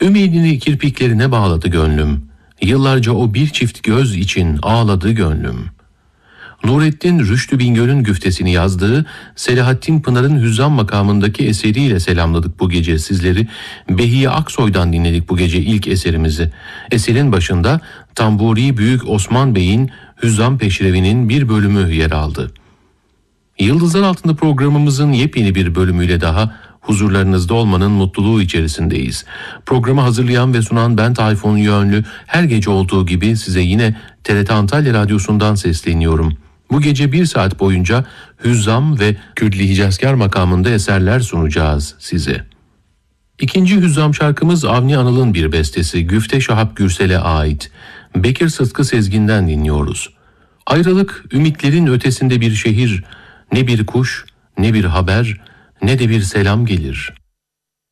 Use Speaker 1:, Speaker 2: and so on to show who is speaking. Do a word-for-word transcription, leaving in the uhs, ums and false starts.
Speaker 1: Ümidini kirpiklerine bağladı gönlüm. Yıllarca o bir çift göz için ağladı gönlüm. Nurettin Rüştü Bingöl'ün güftesini yazdığı Selahattin Pınar'ın Hüzzam makamındaki eseriyle selamladık bu gece sizleri. Behiye Aksoy'dan dinledik bu gece ilk eserimizi. Eserin başında Tamburi Büyük Osman Bey'in Hüzzam Peşrevi'nin bir bölümü yer aldı. Yıldızlar Altında programımızın yepyeni bir bölümüyle daha huzurlarınızda olmanın mutluluğu içerisindeyiz. Programı hazırlayan ve sunan ben Tayfun Yönlü, her gece olduğu gibi size yine T R T Antalya Radyosu'ndan sesleniyorum. Bu gece bir saat boyunca Hüzzam ve Kürdili Hicazkar makamında eserler sunacağız size. İkinci Hüzzam şarkımız Avni Anıl'ın bir bestesi, Güfte Şahap Gürsel'e ait. Bekir Sıtkı Sezgin'den dinliyoruz. Ayrılık, ümitlerin ötesinde bir şehir, ne bir kuş, ne bir haber, ne de bir selam gelir.